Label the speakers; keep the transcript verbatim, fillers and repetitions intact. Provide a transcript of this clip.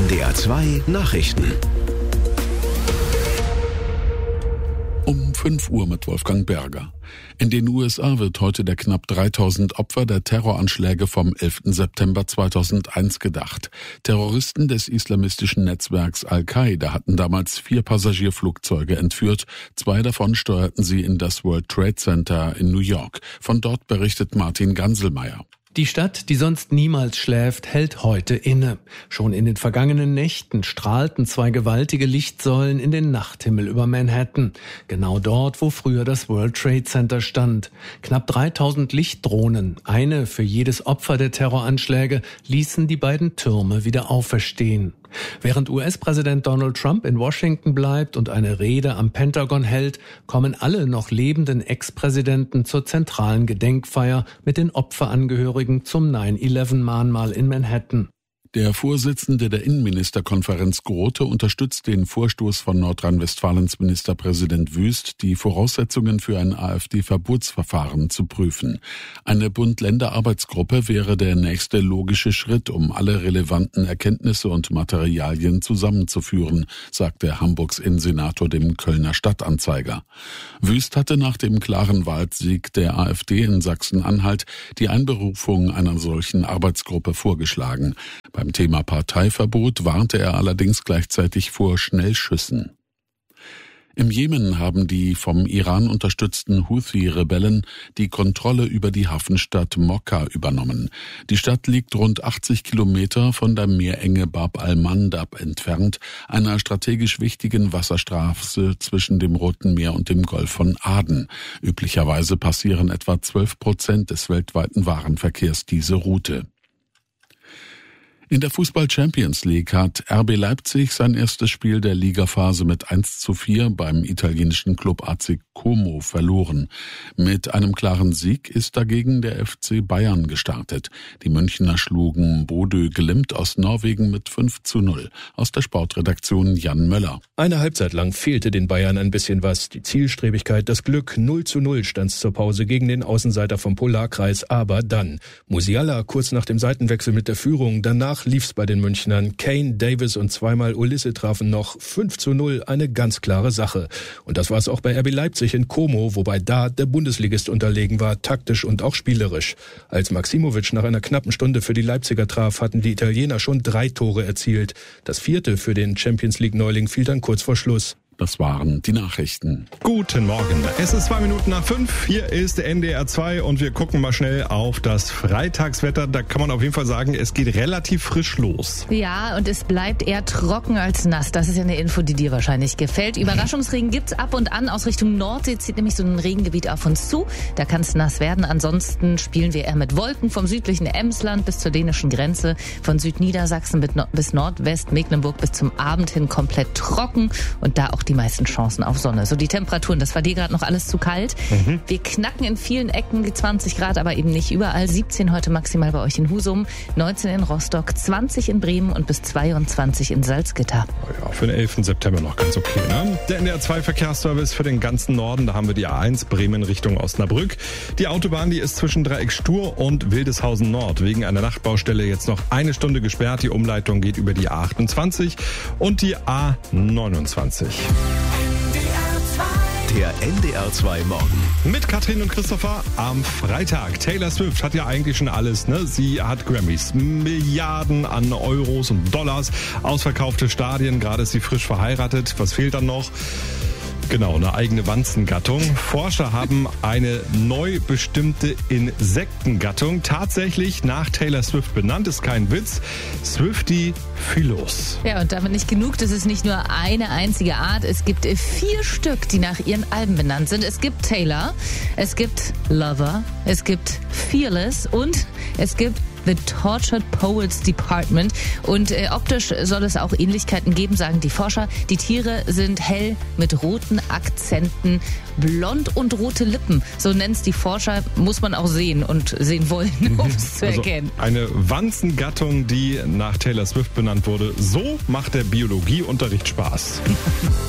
Speaker 1: N D R zwei Nachrichten.
Speaker 2: Um fünf Uhr mit Wolfgang Berger. In den U S A wird heute der knapp dreitausend Opfer der Terroranschläge vom elften September zweitausendeins gedacht. Terroristen des islamistischen Netzwerks Al-Qaida hatten damals vier Passagierflugzeuge entführt. Zwei davon steuerten sie in das World Trade Center in New York. Von dort berichtet Martin Ganselmeier.
Speaker 3: Die Stadt, die sonst niemals schläft, hält heute inne. Schon in den vergangenen Nächten strahlten zwei gewaltige Lichtsäulen in den Nachthimmel über Manhattan. Genau dort, wo früher das World Trade Center stand. Knapp dreitausend Lichtdrohnen, eine für jedes Opfer der Terroranschläge, ließen die beiden Türme wieder auferstehen. Während U S-Präsident Donald Trump in Washington bleibt und eine Rede am Pentagon hält, kommen alle noch lebenden Ex-Präsidenten zur zentralen Gedenkfeier mit den Opferangehörigen zum nine eleven Mahnmal in Manhattan.
Speaker 2: Der Vorsitzende der Innenministerkonferenz Grote unterstützt den Vorstoß von Nordrhein-Westfalens Ministerpräsident Wüst, die Voraussetzungen für ein AfD-Verbotsverfahren zu prüfen. Eine Bund-Länder-Arbeitsgruppe wäre der nächste logische Schritt, um alle relevanten Erkenntnisse und Materialien zusammenzuführen, sagte Hamburgs Innensenator dem Kölner Stadtanzeiger. Wüst hatte nach dem klaren Wahlsieg der AfD in Sachsen-Anhalt die Einberufung einer solchen Arbeitsgruppe vorgeschlagen. Beim Thema Parteiverbot warnte er allerdings gleichzeitig vor Schnellschüssen. Im Jemen haben die vom Iran unterstützten Houthi-Rebellen die Kontrolle über die Hafenstadt Mokka übernommen. Die Stadt liegt rund achtzig Kilometer von der Meerenge Bab al-Mandab entfernt, einer strategisch wichtigen Wasserstraße zwischen dem Roten Meer und dem Golf von Aden. Üblicherweise passieren etwa zwölf Prozent des weltweiten Warenverkehrs diese Route. In der Fußball-Champions League hat R B Leipzig sein erstes Spiel der Ligaphase mit eins zu vier beim italienischen Club A C Como verloren. Mit einem klaren Sieg ist dagegen der F C Bayern gestartet. Die Münchner schlugen Bodø Glimt aus Norwegen mit fünf zu null. Aus der Sportredaktion Jan Möller.
Speaker 4: Eine Halbzeit lang fehlte den Bayern ein bisschen was. Die Zielstrebigkeit, das Glück. null zu null stand's zur Pause gegen den Außenseiter vom Polarkreis. Aber dann Musiala kurz nach dem Seitenwechsel mit der Führung. Danach lief's bei den Münchnern. Kane, Davis und zweimal Ulisse trafen noch. fünf zu null, eine ganz klare Sache. Und das war's auch bei R B Leipzig in Como, wobei da der Bundesligist unterlegen war, taktisch und auch spielerisch. Als Maximovic nach einer knappen Stunde für die Leipziger traf, hatten die Italiener schon drei Tore erzielt. Das vierte für den Champions-League-Neuling fiel dann kurz vor Schluss.
Speaker 2: Das waren die Nachrichten.
Speaker 5: Guten Morgen. Es ist zwei Minuten nach fünf. Hier ist N D R zwei und wir gucken mal schnell auf das Freitagswetter. Da kann man auf jeden Fall sagen, es geht relativ frisch los.
Speaker 6: Ja, und es bleibt eher trocken als nass. Das ist ja eine Info, die dir wahrscheinlich gefällt. Überraschungsregen gibt's ab und an. Aus Richtung Nordsee zieht nämlich so ein Regengebiet auf uns zu. Da kann es nass werden. Ansonsten spielen wir eher mit Wolken vom südlichen Emsland bis zur dänischen Grenze. Von Südniedersachsen bis Nordwestmecklenburg bis zum Abend hin komplett trocken. Und da auch die meisten Chancen auf Sonne. So die Temperaturen, das war dir gerade noch alles zu kalt. Mhm. Wir knacken in vielen Ecken die zwanzig Grad, aber eben nicht überall. siebzehn heute maximal bei euch in Husum, neunzehn in Rostock, zwanzig in Bremen und bis zweiundzwanzig in Salzgitter.
Speaker 5: Oh ja, für den elften September noch ganz okay, ne? Der N D R zwei Verkehrsservice für den ganzen Norden, da haben wir die A eins Bremen Richtung Osnabrück. Die Autobahn, die ist zwischen Dreieck Stur und Wildeshausen Nord wegen einer Nachtbaustelle jetzt noch eine Stunde gesperrt. Die Umleitung geht über die A achtundzwanzig und die A neunundzwanzig.
Speaker 1: Der N D R zwei Morgen.
Speaker 5: Mit Katrin und Christopher am Freitag. Taylor Swift hat ja eigentlich schon alles, ne? Sie hat Grammys, Milliarden an Euros und Dollars, ausverkaufte Stadien, gerade ist sie frisch verheiratet. Was fehlt dann noch? Genau, eine eigene Wanzengattung. Forscher haben eine neu bestimmte Insektengattung tatsächlich nach Taylor Swift benannt. Ist kein Witz. Swiftyphilos.
Speaker 6: Ja, und damit nicht genug. Das ist nicht nur eine einzige Art. Es gibt vier Stück, die nach ihren Alben benannt sind. Es gibt Taylor, es gibt Lover, es gibt Fearless und es gibt The Tortured Poets Department. Und äh, optisch soll es auch Ähnlichkeiten geben, sagen die Forscher. Die Tiere sind hell mit roten Akzenten, blond und rote Lippen. So nennen es die Forscher, muss man auch sehen und sehen wollen, um es zu
Speaker 5: also
Speaker 6: erkennen.
Speaker 5: Eine Wanzengattung, die nach Taylor Swift benannt wurde. So macht der Biologieunterricht Spaß.